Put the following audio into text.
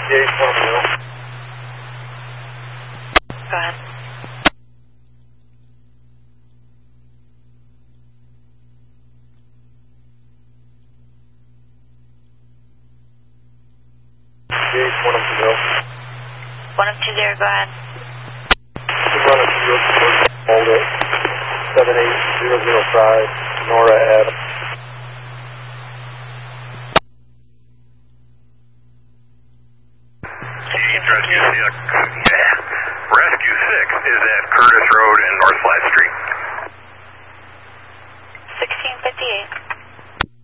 CH-10. Go ahead. CH-10. 1020, go ahead. Run a hold it. 78005, Nora Adams. Rescue 6 is at Curtis Road and North Flat Street.